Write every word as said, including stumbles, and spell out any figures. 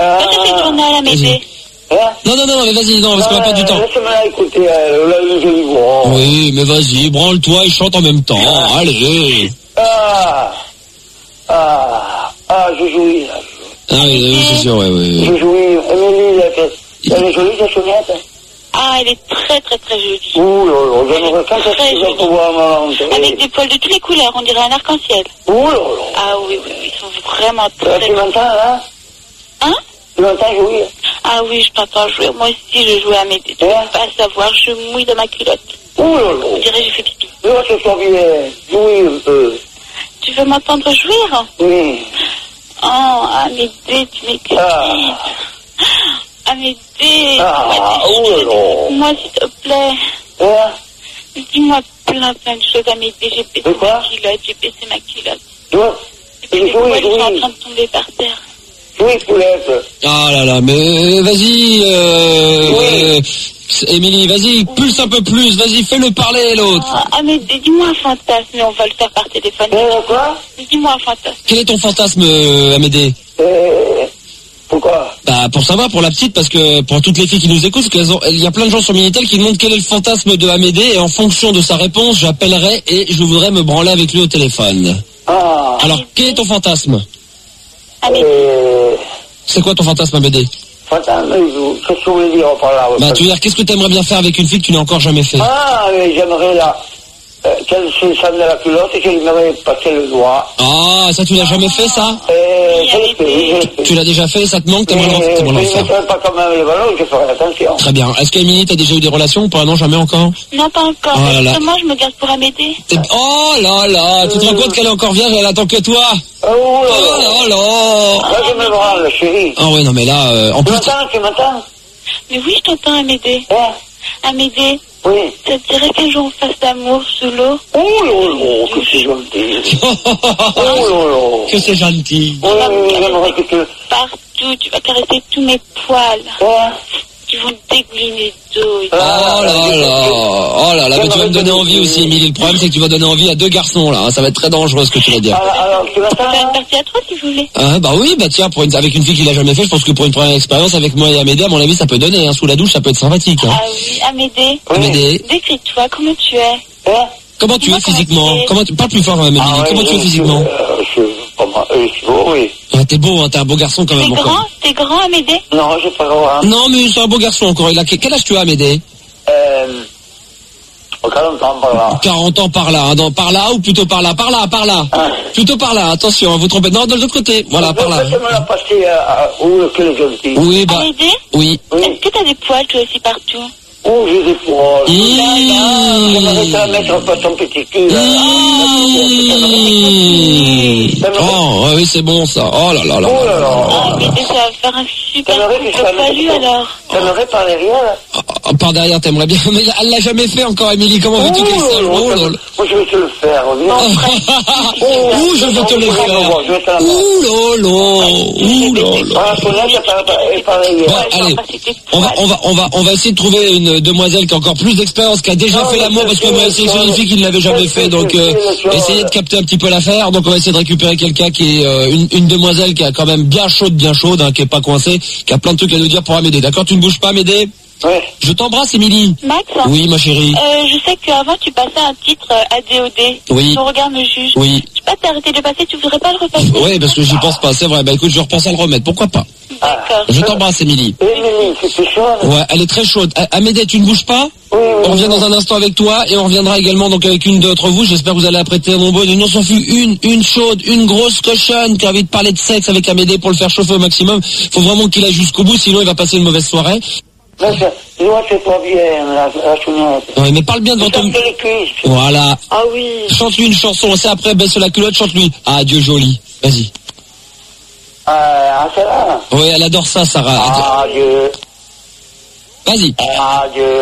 Euh, Quand tu fais le journal, Amédée? Hein? Non, non, non, mais vas-y, non, parce qu'on n'a pas du temps. Laisse-moi écouter, euh, là, le joli voix. Oui, mais vas-y, branle-toi et chante en même temps. Ah. Allez. Ah, ah, ah, je jouis, là. Ah oui, oui, c'est sûr, oui, oui. Je jouis. Émilie, elle est jolie, sa sonnette. Ah, elle est très très très jolie. Ouh là là, j'aimerais quand est-ce que tu vas pouvoir m'entendre. Avec des poils de toutes les couleurs, on dirait un arc-en-ciel. Ouh là là. Ah oui, oui, oui, ils sont vraiment très... Euh, tu m'entends, là? Hein? Tu m'entends jouir? Ah oui, je t'entends jouer. Moi aussi, je jouais à mes... Tu peux Ouais. pas savoir, je mouille dans ma culotte. Ouh là On là. dirait que j'ai fait pipi. Je vois que ça vient jouir un peu. Tu veux m'entendre jouir? Oui. Oh, Amédée, tu m'excites. Ah. Amédée, Ah, ouh là là. moi, s'il te plaît. Hein? Dis-moi plein plein de choses, Amédée. J'ai baissé De quoi? ma culotte, j'ai baissé ma culotte. Tu vois? Et puis Je les poils jouis, sont en jouis. train de tomber par terre. Jouis, poulette. Ah là là, mais vas-y, euh, Oui. euh, Émilie, vas-y, pulse un peu plus, vas-y, fais-le parler l'autre. Ah, Amédée, dis-moi un fantasme, mais on va le faire par téléphone. Euh, quoi? Dis-moi un fantasme. Quel est ton fantasme, euh, Amédée? Euh, pourquoi? Bah pour savoir, pour la petite, parce que pour toutes les filles qui nous écoutent, parce qu'elles ont- il y a plein de gens sur Minitel qui demandent quel est le fantasme de Amédée, et en fonction de sa réponse, j'appellerai et je voudrais me branler avec lui au téléphone. Ah. Alors, quel est ton fantasme? Amédée, Euh, C'est quoi ton fantasme, Amédée? fantasme, je- qu'est-ce que vous voulez dire par là? Bah tu veux dire, qu'est-ce que tu aimerais bien faire avec une fille que tu n'as encore jamais fait? Ah, mais j'aimerais là, euh, qu'elle se sente de la culotte et qu'elle m'aurait passé le doigt. Ah, ça tu l'as jamais fait, ça? Euh, Oui, je l'ai fait, je l'ai fait. Tu l'as déjà fait, ça te manque, t'aimerais Mais, l'en- mais t'aimerais l'en je ne faire. mettrai pas quand même le ballon, je ferai attention. Très bien. Est-ce qu'Émilie, t'as déjà eu des relations ou pas? Non, jamais encore? non pas encore. Oh là là. Justement, je me garde pour Amédée. T'es- Oh là là, tu te rends compte qu'elle est encore vierge et elle attend que toi? Oh là Oh là. là là. Là, je me branle, chérie. Ah ouais, non mais là, euh, en Tu plus... m'entends, tu m'entends? Mais oui, je t'entends, Amédée. Hein? Amédée, Oui. ça te dirait qu'un jour on fasse l'amour sous l'eau? Oh là là, que c'est gentil. Oh là là. que c'est gentil. Oui, oui, j'aimerais que tu... Partout, tu vas caresser tous mes poils. Hein? Qui vont dégouliner d'eau. et- Oh là là, oh là là, mais tu vas me donner envie aussi, Émilie. Le problème, c'est que tu vas donner envie à deux garçons, là. Ça va être très dangereux, ce que tu vas dire. Alors, alors, tu On peut m'entends? faire une Hein? partie à trois si vous voulez. Ah, bah oui, bah tiens, pour une, avec une fille qui l'a jamais fait, je pense que pour une première expérience avec moi et Amédée, à mon avis, ça peut donner, hein. Sous la douche, ça peut être sympathique, hein. Ah oui, Amédée. Oui. Amédée, Décris-toi, comment tu es? Hein? comment tu es Moi, comment physiquement? tu es Comment tu... Parle plus fort, Amélie. Ah ouais, Comment tu es je- physiquement? euh, Je suis pas mal, euh, je suis beau, oui. Ah, t'es beau, hein, t'es un beau garçon quand T'es même. encore. grand? T'es grand, Amédée? Non, j'ai pas le droit. Non, mais c'est un beau garçon encore. Il a... Quel âge tu as, Amédée? Euh... quarante ans par là. quarante ans par là, hein, dans, par là ou plutôt par là? Par là, par là. Ah. Plutôt par là, attention, vous trompez. Non, de l'autre côté. Voilà, par là. Faites-moi la passer à... Où que les gentils? Oui, bah, Amédée? oui. Oui. Est-ce que t'as des poils toi aussi partout? Où j'ai des poils? Mmh. J'aimerais te la mettre pas ton petit cul, là. Mmh. Oh, ouais, oui, c'est bon ça. Oh là là là. Oh là là. Ah, Amédée, ça va faire un super T'aimerais que je couple la mette poilu alors. T'aimerais par derrière, là? Ah, par derrière, t'aimerais bien. Mais elle l'a jamais fait encore, Émilie. Comment veux-tu qu'elle sache? Oh là là. Moi, je vais te le faire, viens. Ouh, je vais te le faire. Je vais te la mettre. Ouh là là. Ouh là là. Ah, la sonnette, elle est par Bon, derrière. allez, on va, on va, on va, on va essayer de trouver une demoiselle qui a encore plus d'expérience, qui a déjà Non, fait mais l'amour, parce que moi, c'est une fille qui ne l'avait jamais fait, donc euh, essayez de capter un petit peu l'affaire. Donc on va essayer de récupérer quelqu'un qui est euh, une, une demoiselle qui a quand même bien chaude, bien chaude, hein, qui est pas coincée, qui a plein de trucs à nous dire pour Amédée. D'accord, tu ne bouges pas, Amédée? Ouais. Je t'embrasse, Émilie. Max, Oui, ma chérie. euh, je sais qu'avant tu passais un titre euh, A D O D. Oui. Ton regard me juge. Oui. Je sais pas, t'as arrêté de le passer, tu voudrais pas le repasser? Oui, parce que j'y pense pas, c'est vrai. Bah écoute, je repense à le remettre. Pourquoi pas? D'accord. Je t'embrasse, Émilie. Émilie, c'était chaud. Ouais, elle est très chaude. A- Amédée, tu ne bouges pas? Oui, oui. On revient dans un instant avec toi et on reviendra également donc avec une d'entre vous. J'espère que vous allez apprêter un nombreux. Il nous en fut une, une chaude, une grosse cochonne qui a envie de parler de sexe avec Amédée pour le faire chauffer au maximum. Faut vraiment qu'il aille jusqu'au bout, sinon il va passer une mauvaise soirée. Mais ça, dis-moi, c'est pas bien, la, la sonnette. Ouais, mais parle bien devant ton... Chante les cuisses. Voilà. Ah oui. Chante-lui une chanson. C'est après, baisse la culotte, chante-lui. Adieu joli. Vas-y. Ah, c'est là. Oui, elle adore ça, Sarah. Adieu. Vas-y. Adieu.